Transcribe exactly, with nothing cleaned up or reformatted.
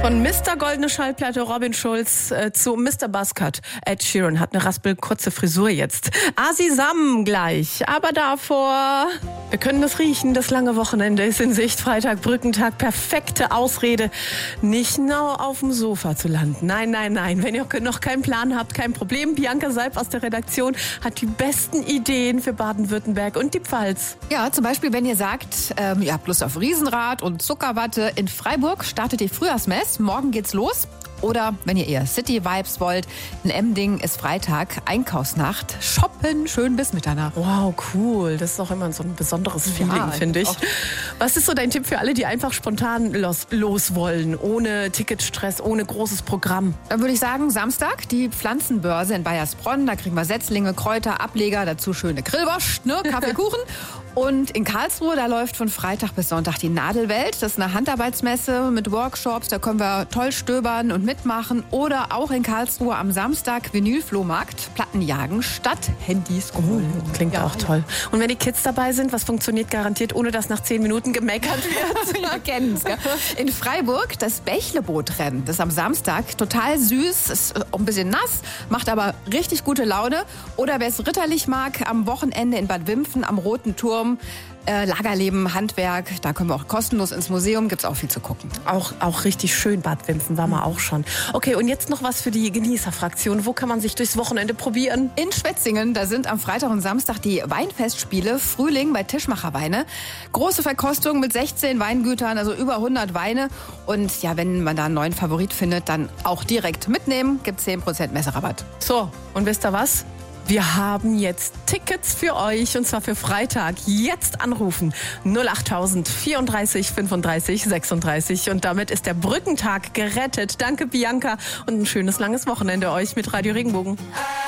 Von Mister Goldene Schallplatte Robin Schulz äh, zu Mister Buzzcut. Ed Sheeran hat eine raspelkurze Frisur jetzt. Asi Sam gleich. Aber davor, wir können das riechen, das lange Wochenende ist in Sicht. Freitag, Brückentag, perfekte Ausrede, nicht nur auf dem Sofa zu landen. Nein, nein, nein. Wenn ihr noch keinen Plan habt, kein Problem. Bianca Seib aus der Redaktion hat die besten Ideen für Baden-Württemberg und die Pfalz. Ja, zum Beispiel, wenn ihr sagt, ähm, ihr habt Lust auf Riesenrad und Zuckerwatte. In Freiburg startet die Frühjahrsmess. Morgen geht's los. Oder wenn ihr eher City-Vibes wollt, in Emding ist Freitag Einkaufsnacht. Shoppen schön bis Mitternacht. Wow, cool. Das ist auch immer so ein besonderes Feeling, Ja, finde ich. auch. Was ist so dein Tipp für alle, die einfach spontan los, los wollen, ohne Ticketstress, ohne großes Programm? Dann würde ich sagen, Samstag die Pflanzenbörse in Bayersbronn. Da kriegen wir Setzlinge, Kräuter, Ableger, dazu schöne Grillwurst, ne, Kaffee, Kuchen. Und in Karlsruhe, da läuft von Freitag bis Sonntag die Nadelwelt. Das ist eine Handarbeitsmesse mit Workshops. Da können wir toll stöbern und mitmachen. Oder auch in Karlsruhe am Samstag Vinylflohmarkt. Platten jagen statt Handys holen. Oh, klingt Ja. auch toll. Und wenn die Kids dabei sind, was funktioniert garantiert, ohne dass nach zehn Minuten gemeckert wird? Ja, kennen's, gell? In Freiburg das Bächlebootrennen. Das ist am Samstag total süß, ist auch ein bisschen nass, macht aber richtig gute Laune. Oder wer es ritterlich mag, am Wochenende in Bad Wimpfen am Roten Turm. Äh, Lagerleben, Handwerk, da können wir auch kostenlos ins Museum, gibt's auch viel zu gucken. Auch, auch richtig schön, Bad Wimpfen war man auch schon. Okay, und jetzt noch was für die Genießerfraktion. Wo kann man sich durchs Wochenende probieren? In Schwetzingen, da sind am Freitag und Samstag die Weinfestspiele Frühling bei Tischmacherweine. Große Verkostung mit sechzehn Weingütern, also über hundert Weine. Und ja, wenn man da einen neuen Favorit findet, dann auch direkt mitnehmen, gibt zehn Prozent Messerabatt. So, und wisst ihr was? Wir haben jetzt Tickets für euch, und zwar für Freitag. Jetzt anrufen. null achttausend vierunddreißig fünfunddreißig sechsunddreißig. Und damit ist der Brückentag gerettet. Danke, Bianca. Und ein schönes langes Wochenende euch mit Radio Regenbogen.